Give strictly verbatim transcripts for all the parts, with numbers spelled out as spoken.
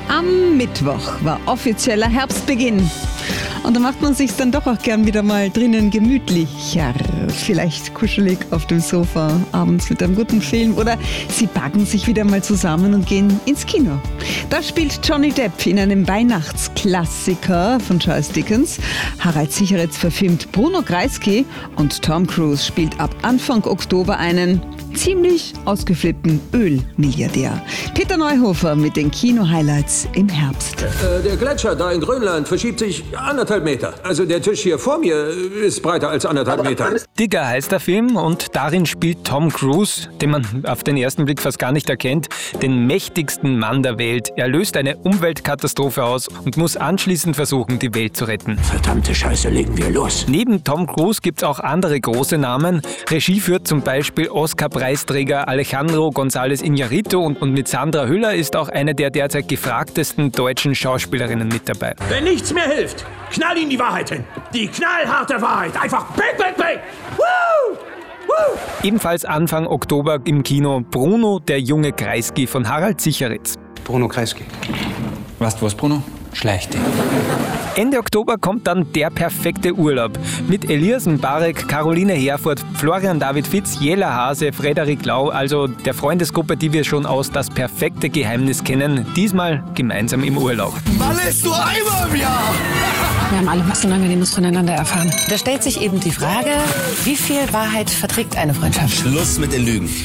Am Mittwoch war offizieller Herbstbeginn. Und da macht man sich dann doch auch gern wieder mal drinnen gemütlicher. Vielleicht kuschelig auf dem Sofa, abends mit einem guten Film. Oder sie backen sich wieder mal zusammen und gehen ins Kino. Da spielt Johnny Depp in einem Weihnachtsklassiker von Charles Dickens. Harald Sicheretz verfilmt Bruno Kreisky und Tom Cruise spielt ab Anfang Oktober einen ziemlich ausgeflippten Ölmilliardär. Peter Neuhofer mit den Kino-Highlights im Herbst. Äh, der Gletscher da in Grönland verschiebt sich anderthalb Meter. Also der Tisch hier vor mir ist breiter als anderthalb Meter. Digger heißt der Film und darin spielt Tom Cruise, den man auf den ersten Blick fast gar nicht erkennt, den mächtigsten Mann der Welt. Er löst eine Umweltkatastrophe aus und muss anschließend versuchen, die Welt zu retten. Verdammte Scheiße, legen wir los. Neben Tom Cruise gibt es auch andere große Namen. Regie führt zum Beispiel Oscar-Preisträger Alejandro González Iñárritu und, und mit Sandra Hüller ist auch eine der derzeit gefragtesten deutschen Schauspielerinnen mit dabei. Wenn nichts mehr hilft, knall ihm die Wahrheit hin. Die knallharte Wahrheit. Einfach bang, bang, bang. Woo! Woo! Ebenfalls Anfang Oktober im Kino Bruno, der junge Kreisky von Harald Sicheretz. Bruno Kreisky. Weißt du was, Bruno? Schleich dich. Ende Oktober kommt dann Der perfekte Urlaub mit Elias Mbarek, Caroline Herfurth, Florian David Fitz, Jella Hase, Frederik Lau, also der Freundesgruppe, die wir schon aus Das perfekte Geheimnis kennen, diesmal gemeinsam im Urlaub. Wann ist nur einmal im Jahr? Wir haben alle was Unangenehmes voneinander erfahren. Da stellt sich eben die Frage, wie viel Wahrheit verträgt eine Freundschaft? Schluss mit den Lügen.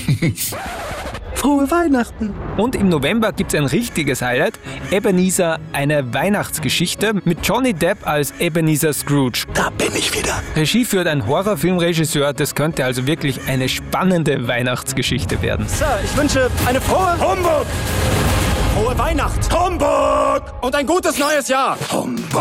Frohe Weihnachten! Und im November gibt's ein richtiges Highlight. Ebenezer, eine Weihnachtsgeschichte mit Johnny Depp als Ebenezer Scrooge. Da bin ich wieder. Regie führt ein Horrorfilmregisseur. Das könnte also wirklich eine spannende Weihnachtsgeschichte werden. Sir, ich wünsche eine frohe Humbug! Frohe Weihnacht! Humbug! Und ein gutes neues Jahr! Humbug!